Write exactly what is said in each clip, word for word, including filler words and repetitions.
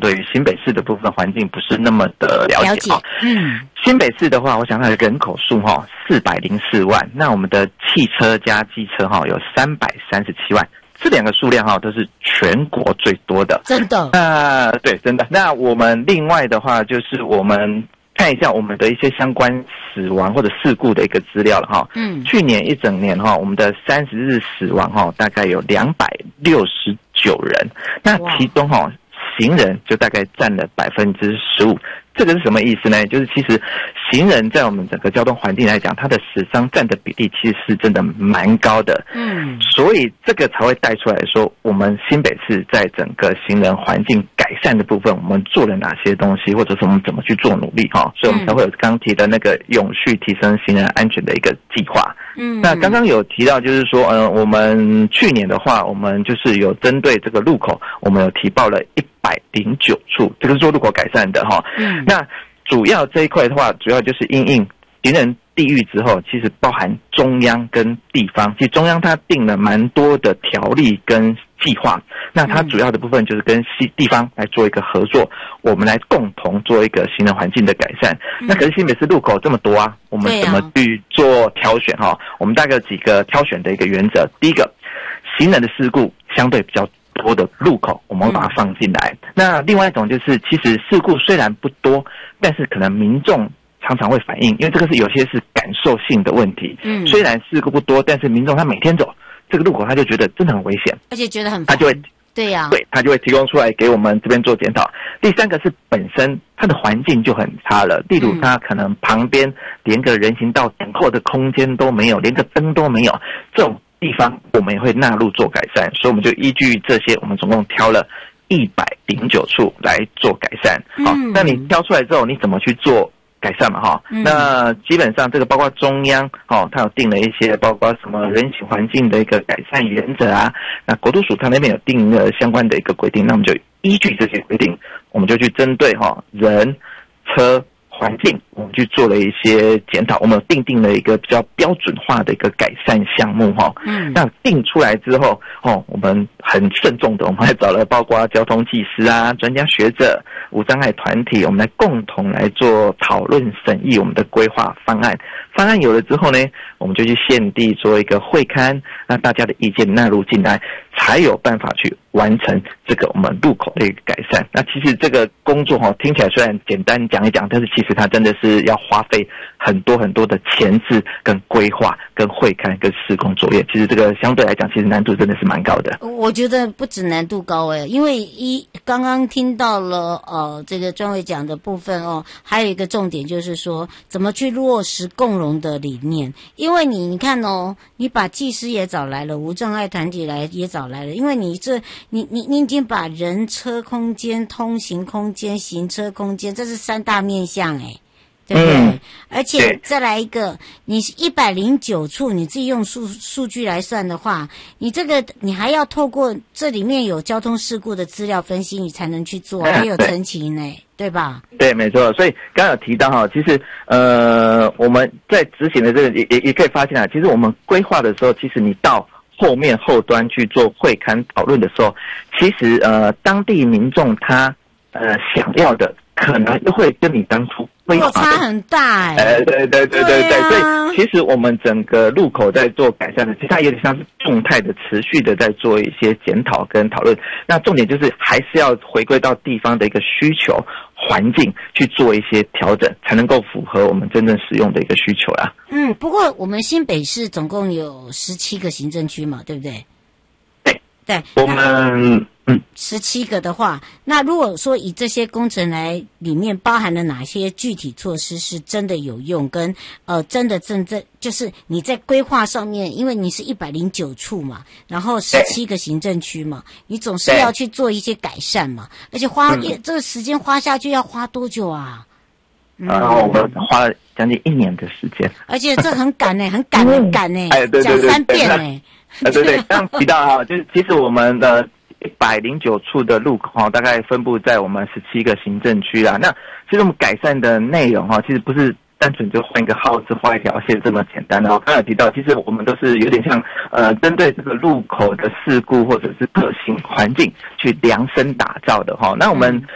对于新北市的部分环境不是那么的了解。了解嗯， 新北市的话，我想它的人口数哈四百零四万，那我们的汽车加机车哈有三百三十七万。这两个数量哈都是全国最多的， 真的。 呃，对，真的。那我们另外的话，就是我们看一下我们的一些相关死亡或者事故的一个资料了哈。嗯，去年一整年哈，我们的三十日死亡哈，大概有两百六十九人，那其中哈行人就大概占了百分之十五。这个是什么意思呢？就是其实行人在我们整个交通环境来讲，它的死伤占的比例其实是真的蛮高的。嗯，所以这个才会带出来说，我们新北市在整个行人环境改善的部分，我们做了哪些东西，或者是我们怎么去做努力哈。所以我们才会有刚刚提的那个永续提升行人安全的一个计划。嗯，那刚刚有提到就是说，呃，我们去年的话，我们就是有针对这个路口，我们有提报了一百零九处，这个是做路口改善的哈。嗯，那主要这一块的话，主要就是因应行人地域之后，其实包含中央跟地方。其实中央它定了蛮多的条例跟计划，那它主要的部分就是跟地方来做一个合作，我们来共同做一个行人环境的改善。嗯、那可是新北市路口这么多啊，我们怎么去做挑选哈？我们大概有几个挑选的一个原则。第一个，行人的事故相对比较多的路口，我们会把它放进来。嗯、那另外一种就是，其实事故虽然不多，但是可能民众常常会反映，因为这个是有些是感受性的问题。嗯，虽然事故不多，但是民众他每天走这个路口，他就觉得真的很危险， 而且觉得很烦， 他就会对呀、啊， 对，他就会提供出来给我们这边做检讨。第三个是本身它的环境就很差了，例如它可能旁边连个人行道等候的空间都没有，连个灯都没有，这种地方我们也会纳入做改善，所以我们就依据这些，我们总共挑了一百零九处来做改善。好，嗯、那你挑出来之后，你怎么去做改善嘛？哈、嗯，那基本上这个包括中央哦，它有定了一些包括什么人行环境的一个改善原则啊。那国土署它那边有定了相关的一个规定，那我们就依据这些规定，我们就去针对哈人、车、环境，我们去做了一些检讨，我们有定定了一个比较标准化的一个改善项目哈。嗯，那定出来之后哦，我们很慎重的，我们还找了包括交通技师啊、专家学者、无障碍团体，我们来共同来做讨论审议我们的规划方案。方案有了之后呢，我们就去现地做一个会勘，那大家的意见纳入进来，才有办法去完成这个我们路口的一个改善。那其实这个工作哈，听起来虽然简单讲一讲，但是其实它真的是要花费很多很多的前置、跟规划、跟会勘、跟施工作业。其实这个相对来讲，其实难度真的是蛮高的。 我觉得不止难度高诶，因为一刚刚听到了呃这个专委讲的部分哦，还有一个重点就是说怎么去落实共融的理念。因为你你看哦，你把技师也找来了，无障碍团体来也找来了，因为你这你你你已经把人车空间、通行空间、行车空间，这是三大面向诶。对不对？嗯、而且再来一个，你一百零九处，你自己用数数据来算的话，你这个你还要透过这里面有交通事故的资料分析，你才能去做，还有陈情呢，对吧？ 对，没错。所以刚刚有提到哈，其实呃我们在执行的这个也也也可以发现啊，其实我们规划的时候，其实你到后面后端去做会勘讨论的时候，其实呃当地民众他呃想要的，可能又会跟你当初落差很大哎、欸， 呃，对对对对对，所以其实我们整个路口在做改善的，其实它有点像是动态的、持续的在做一些检讨跟讨论。那重点就是还是要回归到地方的一个需求环境去做一些调整，才能够符合我们真正使用的一个需求啦。 嗯，不过我们新北市总共有十七个行政区嘛，对不对？ 对对， 我们。嗯， 十七个的话，那如果说以这些工程来里面包含了哪些具体措施是真的有用，跟呃真的真正就是你在规划上面，因为你是一百零九处嘛，然后十七个行政区嘛，你总是要去做一些改善嘛，而且花、嗯、这个时间花下去要花多久啊？ 嗯、然后我们花了将近一年的时间， 而且这很赶呢、欸，很赶很赶呢、欸，讲、哎、三遍呢、欸。 啊，对对，刚提到哈，就是其实我们的一百零九处的路口哈，大概分布在我们十七个行政区啦。那其实我们改善的内容哈，其实不是单纯就换一个号字、画一条线这么简单的。我刚才提到，其实我们都是有点像呃，针对这个路口的事故或者是特性环境去量身打造的哈。那我们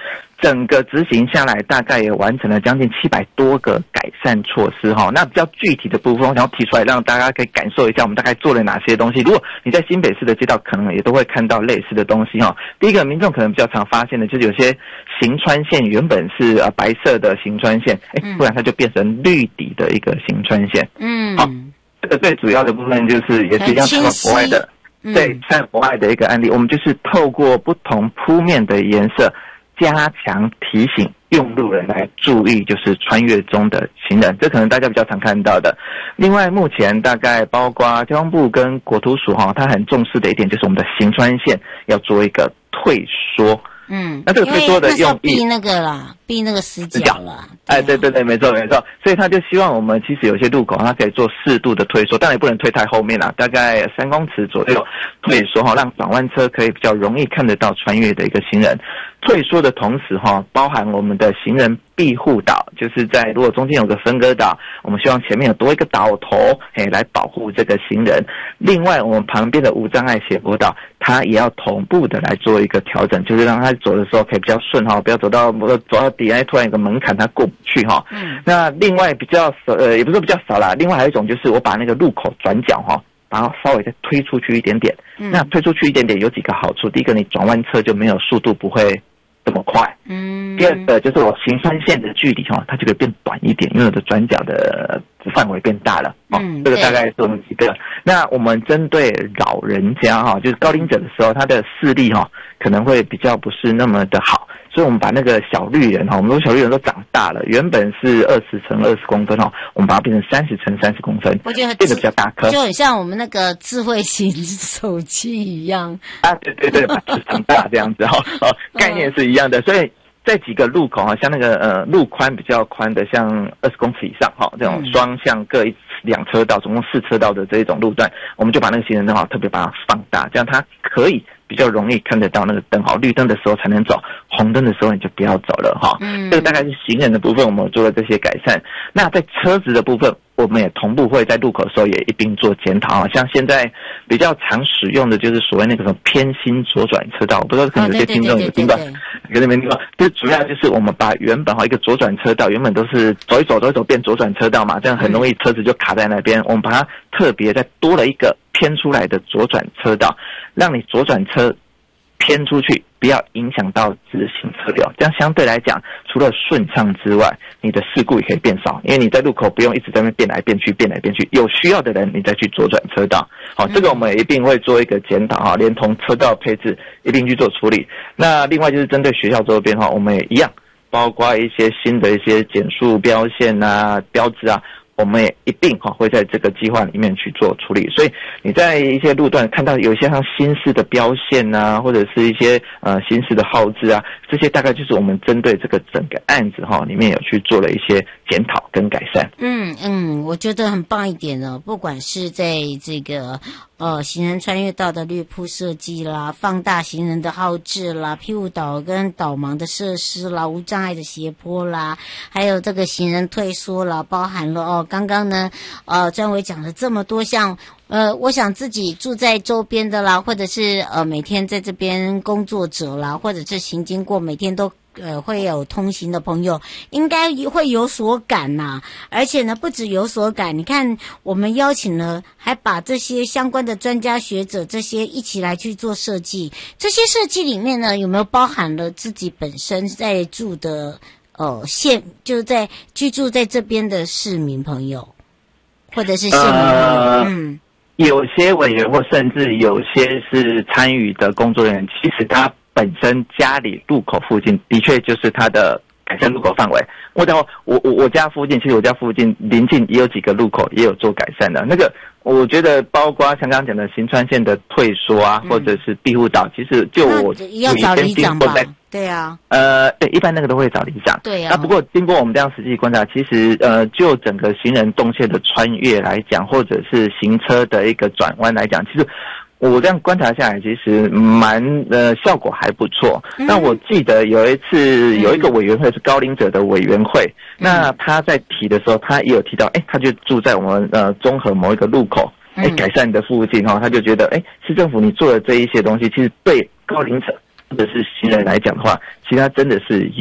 整个执行下来，大概也完成了将近七百多个改善措施哈。那比较具体的部分，我想要提出来，让大家可以感受一下我们大概做了哪些东西。如果你在新北市的街道，可能也都会看到类似的东西哈。第一个，民众可能比较常发现的，就是有些行穿线原本是呃白色的行穿线，哎，不然它就变成绿底的一个行穿线。嗯，好，这个最主要的部分就是也是一样，参考国外的，对，参考国外的一个案例，我们就是透过不同铺面的颜色，加强提醒用路人来注意，就是穿越中的行人，这可能大家比较常看到的。另外，目前大概包括交通部跟国土署哈，它很重视的一点就是我们的行穿线要做一个退缩。嗯，那这个退缩的用意， 避那个啦，避那个死角啦。 哎，对对对，没错没错。所以他就希望我们其实有些路口它可以做适度的退缩，当然也不能退太后面啦，大概三公尺左右退缩哈，让转弯车可以比较容易看得到穿越的一个行人。退缩的同时哈，包含我们的行人庇护岛，就是在如果中间有个分割岛，我们希望前面有多一个岛头，哎，来保护这个行人。另外，我们旁边的无障碍斜坡道，它也要同步的来做一个调整，就是让它走的时候可以比较顺哈，不要走到走到底下突然有个门槛它过不去哈。嗯。那另外比较少，呃，也不是说比较少啦，另外还有一种就是我把那个路口转角哈，把它稍微再推出去一点点。嗯。那推出去一点点有几个好处，第一个你转弯车就没有速度不会这么快，嗯。第二个就是我行穿线的距离哈，它就可以变短一点，因为我的转角的范围变大了。哦，嗯，这个大概是我们几个。那我们针对老人家哈，就是高龄者的时候，他的视力哈可能会比较不是那么的好，所以我们把那个小绿人哈，我们说小绿人都长大了，原本是二十乘二十公分哈，我们把它变成三十乘三十公分，我觉得变得比较大颗， 就很像我们那个智慧型手机一样。 啊，对对对，把它长大这样子哈，哦，概念是一样的，所以。在几个路口哈，像那个呃路宽比较宽的，像二十公尺以上哈，这种双向各一两车道，总共四车道的这一种路段，我们就把那个行人灯哈特别把它放大，这样它可以比较容易看得到那个灯哈，绿灯的时候才能走，红灯的时候你就不要走了哈。嗯，这个大概是行人的部分，我们做了这些改善。那在车子的部分，我们也同步会在路口的时候也一并做检讨，像现在比较常使用的就是所谓那个什么偏心左转车道，我不知道可能有些听众有听到，可能没听到，就主要就是我们把原本哈一个左转车道原本都是走一走走一走变左转车道嘛，这样很容易车子就卡在那边，我们把它特别再多了一个偏出来的左转车道，让你左转车偏出去，不要影响到直行车流，这样相对来讲，除了顺畅之外，你的事故也可以变少，因为你在路口不用一直在那边变来变去、变来变去，有需要的人你再去左转车道。好，这个我们也一定会做一个检讨哈，连同车道配置一并去做处理。那另外就是针对学校周边哈，我们也一样，包括一些新的一些减速标线啊、标志啊。我们也一并哈会在这个计划里面去做处理，所以你在一些路段看到有一些像新式的标线啊，或者是一些呃新式的号志啊，这些大概就是我们针对这个整个案子哈里面有去做了一些检讨跟改善。 嗯嗯，我觉得很棒一点呢，不管是在这个呃行人穿越道的绿铺设计啦，放大行人的号志啦，庇护岛跟导盲的设施啦，无障碍的斜坡啦，还有这个行人退缩啦，包含了哦。刚刚呢，呃，专委讲了这么多项，呃，我想自己住在周边的啦，或者是呃每天在这边工作者啦，或者是行经过每天都呃会有通行的朋友，应该会有所感呐、啊。而且呢，不止有所感，你看我们邀请了，还把这些相关的专家学者这些一起来去做设计。这些设计里面呢，有没有包含了自己本身在住的？哦，县就是在居住在这边的市民朋友，或者是县民朋友，呃、嗯， 有些委员或甚至有些是参与的工作人员，其实他本身家里路口附近的确就是他的改善路口范围。我讲我我我家附近，其实我家附近邻近也有几个路口也有做改善的。那个我觉得包括像刚刚讲的行穿线的退缩啊，嗯、或者是庇护岛，其实就我要找里长吧。对啊， 呃，对，一般那个都会找里长。 对啊。 那不过经过我们这样实际观察，其实呃，就整个行人动线的穿越来讲，或者是行车的一个转弯来讲，其实我这样观察下来，其实蛮呃效果还不错。嗯、那我记得有一次有一个委员会是高龄者的委员会，嗯、那他在提的时候，他也有提到，哎，他就住在我们呃中和某一个路口，哎，改善的附近哈，他就觉得，哎，市政府你做的这一些东西，其实对高龄者或者是行人来讲的话，其实它真的是